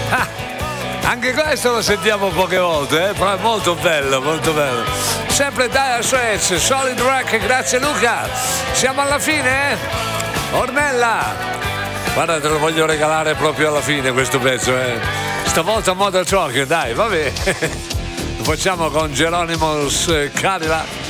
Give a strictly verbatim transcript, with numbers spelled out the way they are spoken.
Ah, anche questo lo sentiamo poche volte, eh? Però è molto bello, molto bello. Sempre Dire Straits, Solid Rock, grazie Luca. Siamo alla fine, eh? Ornella, guarda, te lo voglio regalare proprio alla fine questo pezzo, eh? Stavolta Model Truck, dai, vabbè. Lo facciamo con Geronimo's Cadillac.